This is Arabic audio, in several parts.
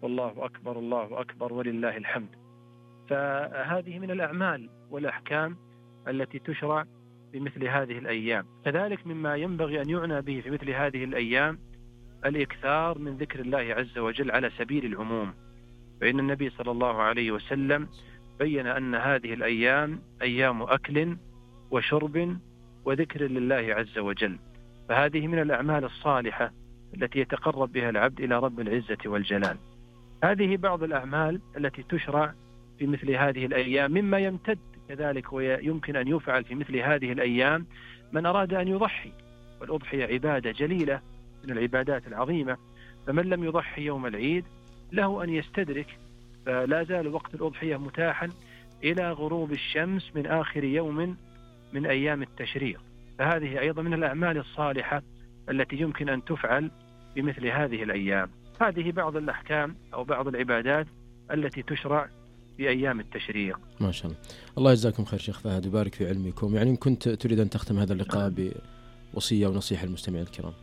والله أكبر الله أكبر ولله الحمد. فهذه من الأعمال والأحكام التي تشرع في مثل هذه الأيام. كذلك مما ينبغي أن يعنى به في مثل هذه الأيام الإكثار من ذكر الله عز وجل على سبيل العموم، فإن النبي صلى الله عليه وسلم بين أن هذه الأيام أيام أكل وشرب وذكر لله عز وجل، فهذه من الأعمال الصالحة التي يتقرب بها العبد إلى رب العزة والجلال. هذه بعض الأعمال التي تشرع في مثل هذه الأيام. مما يمتد كذلك ويمكن أن يفعل في مثل هذه الأيام من أراد أن يضحي، والأضحية عبادة جليلة من العبادات العظيمة، فمن لم يضحي يوم العيد له أن يستدرك، فلا زال وقت الأضحية متاحا إلى غروب الشمس من آخر يوم من أيام التشريق. فهذه أيضا من الأعمال الصالحة التي يمكن أن تفعل بمثل هذه الأيام. هذه بعض الأحكام أو بعض العبادات التي تشرع في أيام التشريق. ما شاء الله. الله يجزاكم خير شيخ فهد ويبارك في علمكم. يعني إن كنت تريد أن تختم هذا اللقاء بوصية ونصيحة للمستمعين الكرام.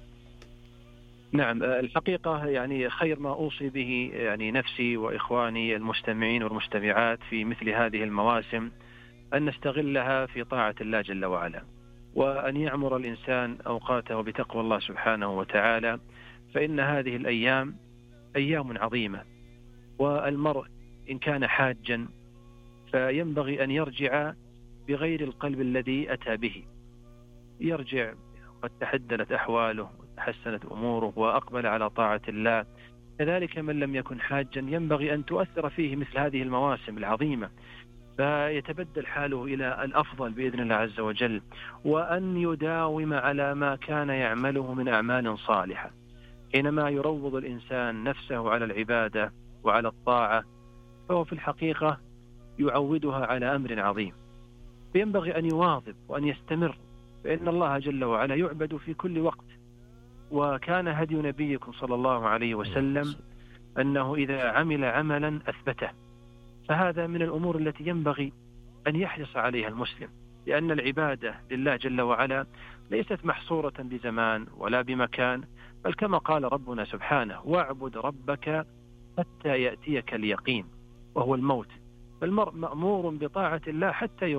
نعم، الحقيقة يعني خير ما أوصي به يعني نفسي وإخواني المستمعين والمستمعات في مثل هذه المواسم أن نستغلها في طاعة الله جل وعلا، وأن يعمر الإنسان أوقاته بتقوى الله سبحانه وتعالى، فإن هذه الأيام أيام عظيمة، والمرء إن كان حاجا فينبغي أن يرجع بغير القلب الذي أتى به، يرجع قد تحدثت أحواله وتحسنت أموره وأقبل على طاعة الله. كذلك من لم يكن حاجا ينبغي أن تؤثر فيه مثل هذه المواسم العظيمة، فيتبدل حاله إلى الأفضل بإذن الله عز وجل، وأن يداوم على ما كان يعمله من أعمال صالحة. حينما يروض الإنسان نفسه على العبادة وعلى الطاعة فهو في الحقيقة يعودها على أمر عظيم، فينبغي أن يواظب وأن يستمر، فإن الله جل وعلا يعبد في كل وقت. وكان هدي نبيكم صلى الله عليه وسلم أنه إذا عمل عملا أثبته، فهذا من الأمور التي ينبغي أن يحرص عليها المسلم، لأن العبادة لله جل وعلا ليست محصورة بزمان ولا بمكان، بل كما قال ربنا سبحانه: واعبد ربك حتى يأتيك اليقين، وهو الموت. فالمرء مأمور بطاعة الله حتى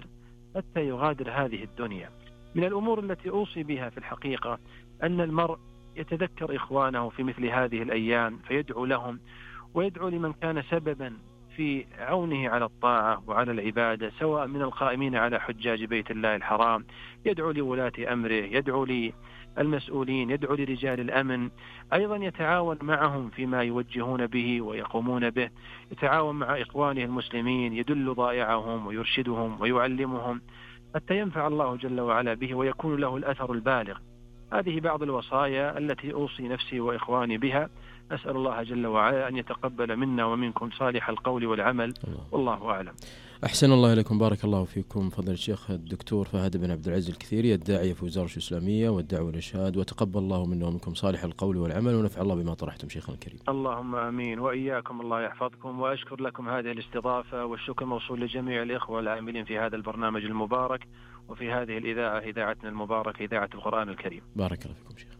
يغادر هذه الدنيا. من الأمور التي أوصي بها في الحقيقة أن المرء يتذكر إخوانه في مثل هذه الأيام فيدعو لهم، ويدعو لمن كان سببا في عونه على الطاعة وعلى العبادة، سواء من القائمين على حجاج بيت الله الحرام، يدعو لولاة أمره، يدعو للمسؤولين، يدعو لرجال الأمن، أيضا يتعاون معهم فيما يوجهون به ويقومون به، يتعاون مع إخوانه المسلمين، يدل ضائعهم ويرشدهم ويعلمهم حتى ينفع الله جل وعلا به ويكون له الأثر البالغ. هذه بعض الوصايا التي أوصي نفسي وإخواني بها. أسأل الله جل وعلا أن يتقبل منا ومنكم صالح القول والعمل، والله أعلم. أحسن الله إليكم، بارك الله فيكم. فضل الشيخ الدكتور فهد بن عبد العزيز الكثيري، الداعية في وزارة الإسلامية والدعوة والإرشاد، وتقبل الله منا ومنكم صالح القول والعمل، ونفع الله بما طرحتم شيخنا الكريم. اللهم آمين وإياكم، الله يحفظكم. وأشكر لكم هذه الاستضافة، والشكر موصول لجميع الإخوة العاملين في هذا البرنامج المبارك وفي هذه الإذاعة، إذاعتنا المباركة، إذاعة القرآن الكريم. بارك الله فيكم شيخ.